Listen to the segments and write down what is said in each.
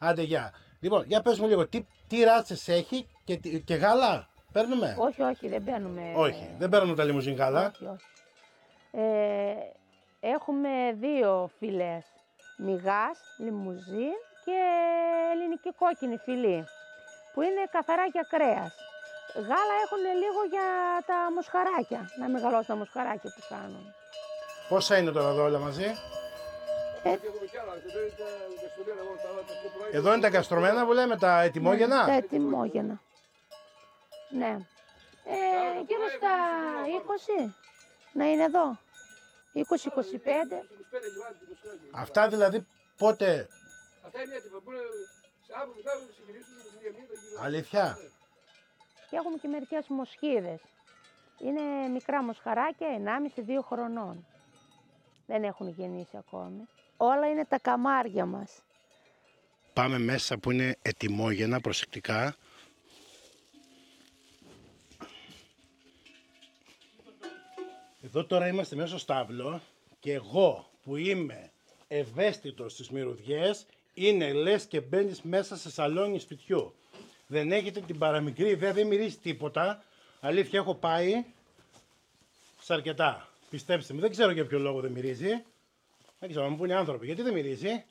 Άντε, γεια. Λοιπόν, για πες μου λίγο, τι ράτσες έχει και γάλα παίρνουμε? Όχι, όχι, δεν παίρνουμε. Όχι, δεν παίρνουμε τα λιμουζίν γάλα. Όχι, όχι. Έχουμε 2 φυλές. Μυγάς, λιμουζίν και ελληνική κόκκινη φυλή, που είναι καθαρά για κρέας. Γάλα έχουν λίγο για τα μοσχαράκια, να μεγαλώσουν τα μοσχαράκια που κάνουν. Πόσα είναι τώρα εδώ όλα μαζί? Εδώ είναι τα καστρωμένα που λέμε, τα ετοιμόγενα. Τα ετοιμόγενα. Ναι. Γύρω στα 20 να είναι εδώ. 20-25. Αυτά δηλαδή πότε? Αυτά είναι έτοιμα. Μπορεί αύριο να ξεκινήσουν με τη διαμήνυα. Αλήθεια? Και έχουμε και μερικές μοσχίδες. Είναι μικρά μοσχαράκια, 1,5-2 χρονών. Δεν έχουν γεννήσει ακόμη. Όλα είναι τα καμάρια μας. Πάμε μέσα που είναι ετοιμόγενα, προσεκτικά. Εδώ τώρα είμαστε μέσα στο στάβλο και εγώ που είμαι ευαίσθητος στις μυρωδιές, είναι λες και μπαίνεις μέσα σε σαλόνι σπιτιού. Δεν έχετε την παραμικρή ιδέα, δεν μυρίζει τίποτα. Αλήθεια, έχω πάει σε αρκετά. Πιστέψτε με, δεν ξέρω για ποιο λόγο δεν μυρίζει. Δεν ξέρω, μου πούνε οι άνθρωποι, γιατί δεν μυρίζει.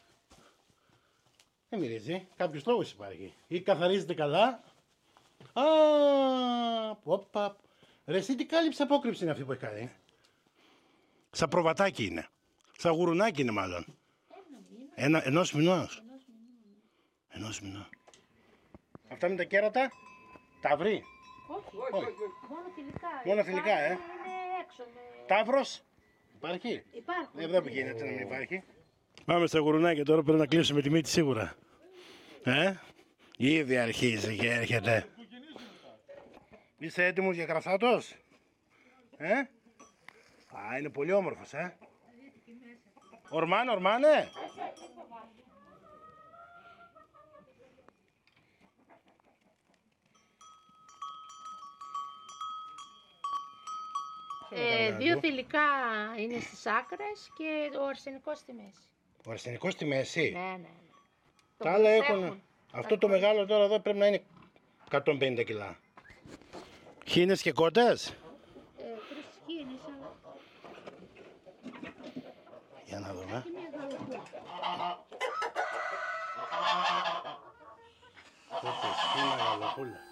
Δεν μυρίζει, κάποιος λόγος υπάρχει. Ή καθαρίζεται καλά. Οπα. Ρε εσύ τι κάλυψη απόκρυψη είναι αυτή που έχει κάνει? Σαν προβατάκι είναι. Σαν γουρουνάκι είναι μάλλον. Ενός μηνός. Ενός μηνός. Αυτά με τα κέρατα, τα βρει. Όχι. Μόνο θηλυκά. Μόνο θηλυκά, Είναι έξω. Ταύρος, υπάρχει? Υπάρχουν. Δεν γίνεται να μην υπάρχει. Πάμε στα γουρουνάκια τώρα, πρέπει να κλείσουμε τη μύτη σίγουρα. Ήδη αρχίζει και έρχεται. Είσαι έτοιμος για κρασάτος? Είναι πολύ όμορφος, Ορμάνε. Δύο θηλυκά είναι στις άκρες και ο αρσενικός στη μέση. Ο αρσενικός στη μέση. Ναι. Τα άλλα έχουν. Αυτό το μεγάλο τώρα εδώ πρέπει να είναι 150 κιλά. Χήνες και κότες. 3 χήνες, αλλά... Για να δούμε. Κότες, χήνα, γαλοπούλα.